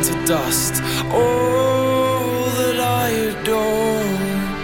to dust. All that I adore.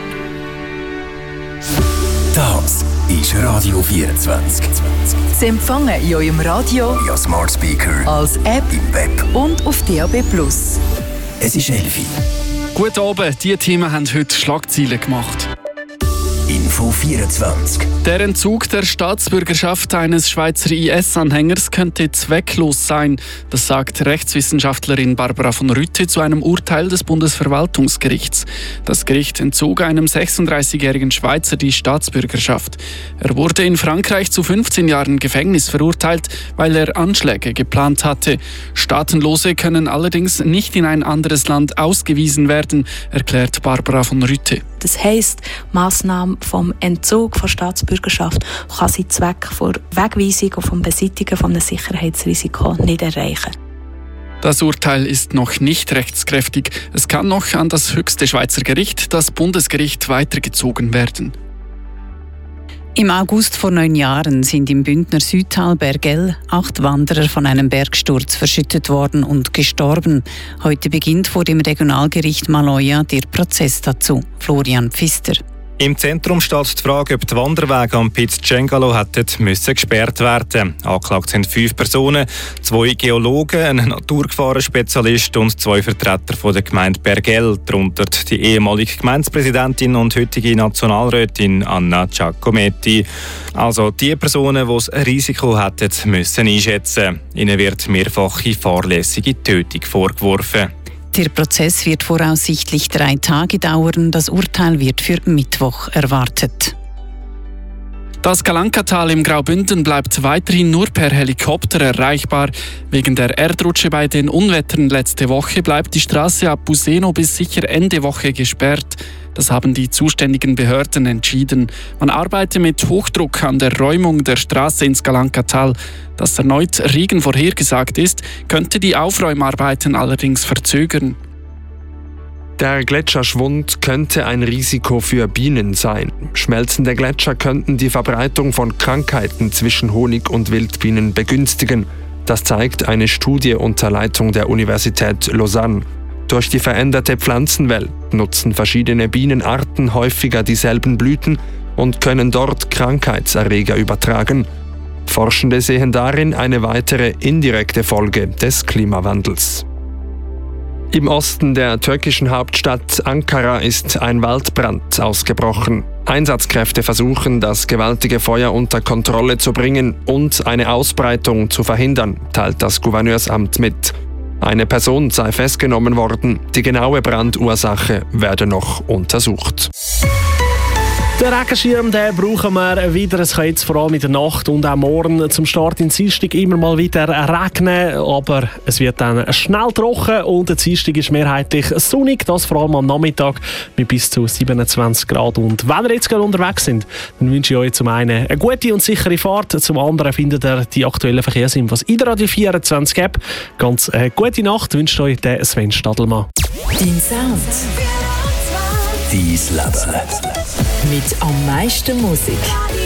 Das ist Radio 24. Sie empfangen in eurem Radio, via Smart Speaker, als App im Web und auf DAB+. Es ist 11 Uhr. Guten Abend, diese Themen haben heute Schlagzeilen gemacht. Info 24. Der Entzug der Staatsbürgerschaft eines Schweizer IS-Anhängers könnte zwecklos sein. Das sagt Rechtswissenschaftlerin Barbara von Rütte zu einem Urteil des Bundesverwaltungsgerichts. Das Gericht entzog einem 36-jährigen Schweizer die Staatsbürgerschaft. Er wurde in Frankreich zu 15 Jahren Gefängnis verurteilt, weil er Anschläge geplant hatte. Staatenlose können allerdings nicht in ein anderes Land ausgewiesen werden, erklärt Barbara von Rütte. Das heisst, Massnahmen vom Entzug von Staatsbürgerschaft kann sie Zweck von Wegweisung und vom Beseitigen von einem Sicherheitsrisiko nicht erreichen. Das Urteil ist noch nicht rechtskräftig. Es kann noch an das höchste Schweizer Gericht, das Bundesgericht, weitergezogen werden. Im August vor 9 Jahren sind im Bündner Südtal Bergell 8 Wanderer von einem Bergsturz verschüttet worden und gestorben. Heute beginnt vor dem Regionalgericht Maloja der Prozess dazu. Florian Pfister. Im Zentrum steht die Frage, ob die Wanderwege am Piz Cengalo hätten gesperrt werden. Angeklagt sind 5 Personen, 2 Geologen, ein Naturgefahrenspezialist und 2 Vertreter von der Gemeinde Bergell, darunter die ehemalige Gemeindepräsidentin und heutige Nationalrätin Anna Giacometti. Also die Personen, die das Risiko hätten müssen einschätzen. Ihnen wird mehrfache fahrlässige Tötung vorgeworfen. Der Prozess wird voraussichtlich 3 Tage dauern. Das Urteil wird für Mittwoch erwartet. Das Galankatal im Graubünden bleibt weiterhin nur per Helikopter erreichbar. Wegen der Erdrutsche bei den Unwettern letzte Woche bleibt die Straße ab Buseno bis sicher Ende Woche gesperrt. Das haben die zuständigen Behörden entschieden. Man arbeite mit Hochdruck an der Räumung der Straße ins Galankatal. Dass erneut Regen vorhergesagt ist, könnte die Aufräumarbeiten allerdings verzögern. Der Gletscherschwund könnte ein Risiko für Bienen sein. Schmelzende Gletscher könnten die Verbreitung von Krankheiten zwischen Honig- und Wildbienen begünstigen. Das zeigt eine Studie unter Leitung der Universität Lausanne. Durch die veränderte Pflanzenwelt nutzen verschiedene Bienenarten häufiger dieselben Blüten und können dort Krankheitserreger übertragen. Forschende sehen darin eine weitere indirekte Folge des Klimawandels. Im Osten der türkischen Hauptstadt Ankara ist ein Waldbrand ausgebrochen. Einsatzkräfte versuchen, das gewaltige Feuer unter Kontrolle zu bringen und eine Ausbreitung zu verhindern, teilt das Gouverneursamt mit. Eine Person sei festgenommen worden. Die genaue Brandursache werde noch untersucht. Den Regenschirm den brauchen wir wieder. Es kann jetzt vor allem in der Nacht und auch morgen zum Start in Dienstag immer mal wieder regnen. Aber es wird dann schnell trocken und der Dienstag ist mehrheitlich sonnig. Das vor allem am Nachmittag mit bis zu 27 Grad. Und wenn ihr jetzt gerade unterwegs sind, dann wünsche ich euch zum einen eine gute und sichere Fahrt. Zum anderen findet ihr die aktuellen Verkehrsinfos in der Radio 24 App. Ganz gute Nacht wünscht euch der Sven Stadelmann. Dein Sound. Dein Leben. Mit am meisten Musik.